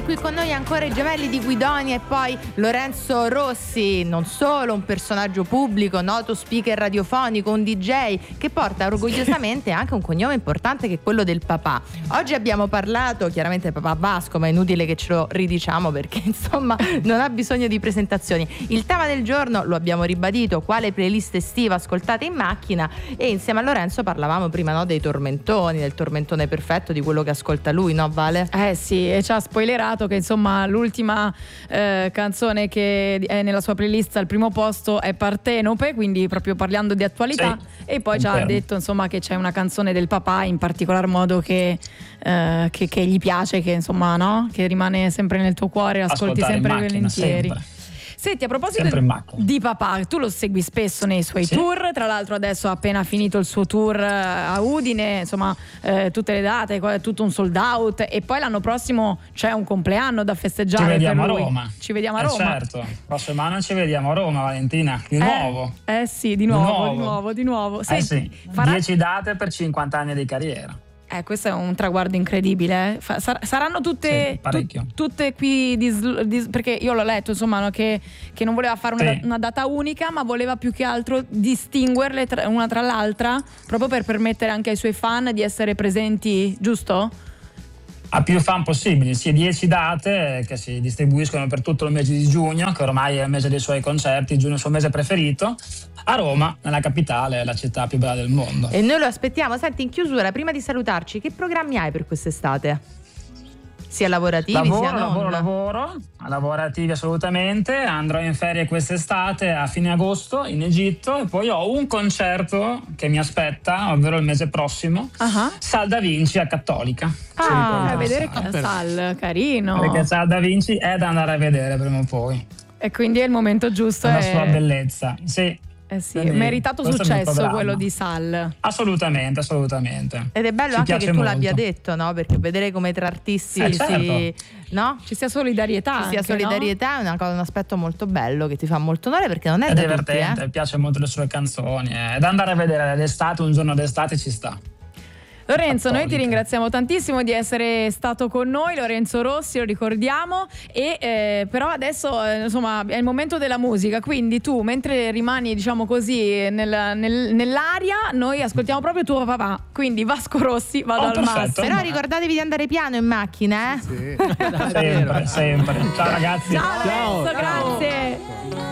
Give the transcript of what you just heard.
Domani qui con noi ancora i gemelli di Guidoni e poi Lorenzo Rossi, non solo un personaggio pubblico, noto speaker radiofonico, un DJ che porta orgogliosamente anche un cognome importante che è quello del papà. Oggi abbiamo parlato chiaramente del papà Vasco, ma è inutile che ce lo ridiciamo perché insomma non ha bisogno di presentazioni. Il tema del giorno lo abbiamo ribadito, quale playlist estiva ascoltate in macchina, e insieme a Lorenzo parlavamo prima, no, dei tormentoni, del tormentone perfetto, di quello che ascolta lui, no Vale? Sì, e ci ha spoilerato che insomma l'ultima canzone che è nella sua playlist al primo posto è Partenope, quindi proprio parlando di attualità, sì, e poi ci ha detto insomma che c'è una canzone del papà in particolar modo che gli piace, che insomma, no? Che rimane sempre nel tuo cuore, ascolti sempre volentieri. Sempre. Senti, a proposito di papà, tu lo segui spesso nei suoi tour, tra l'altro adesso ha appena finito il suo tour a Udine, insomma tutte le date, tutto un sold out, e poi l'anno prossimo c'è un compleanno da festeggiare. Ci vediamo per lui. a Roma. Ci vediamo a Roma. Certo, prossimo anno ci vediamo a Roma, Valentina, di nuovo. Sì, di nuovo. Senti, 10 date per 50 anni di carriera. Questo è un traguardo incredibile. Saranno tutte qui perché io l'ho letto, insomma, no, che non voleva fare una data unica, ma voleva più che altro distinguerle una tra l'altra, proprio per permettere anche ai suoi fan di essere presenti, giusto? A più fan possibili, 10 date che si distribuiscono per tutto il mese di giugno, che ormai è il mese dei suoi concerti, giugno è il suo mese preferito, a Roma, nella capitale, la città più bella del mondo. E noi lo aspettiamo. Senti, in chiusura, prima di salutarci, che programmi hai per quest'estate? Sia lavorativi sia non? Lavoro, lavorativi assolutamente. Andrò in ferie quest'estate a fine agosto in Egitto e poi ho un concerto che mi aspetta, ovvero il mese prossimo, Sal Da Vinci a Cattolica. A vedere Sal, carino. Perché Sal Da Vinci è da andare a vedere prima o poi. E quindi è il momento giusto. La sua bellezza, sì. Meritato successo quello di Sal. Assolutamente. Ed è bello anche che tu l'abbia detto, no? Perché vedere come tra artisti ci sia solidarietà. È un aspetto molto bello che ti fa molto onore, perché non è da divertente, mi piace molto le sue canzoni. Da andare a vedere l'estate, un giorno d'estate ci sta. Lorenzo, noi ti ringraziamo tantissimo di essere stato con noi. Lorenzo Rossi, lo ricordiamo, e però adesso insomma è il momento della musica, quindi tu mentre rimani, diciamo così, nell'aria, noi ascoltiamo proprio tuo papà, quindi Vasco Rossi, vado al massimo. Però ricordatevi di andare piano in macchina, Sì. sempre. Ciao ragazzi. Ciao Lorenzo, grazie.